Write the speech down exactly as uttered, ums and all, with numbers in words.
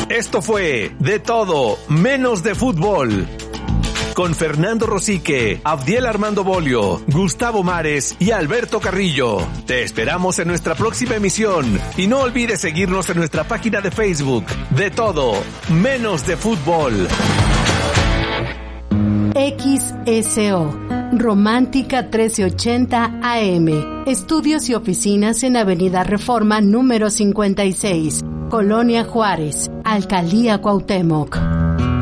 Esto fue De Todo, Menos de Fútbol. Con Fernando Rosique, Abdiel Armando Bolio, Gustavo Mares y Alberto Carrillo. Te esperamos en nuestra próxima emisión y no olvides seguirnos en nuestra página de Facebook. De Todo, Menos de Fútbol. X S O, Romántica trece ochenta A M. Estudios y oficinas en Avenida Reforma número cincuenta y seis, Colonia Juárez, Alcaldía Cuauhtémoc.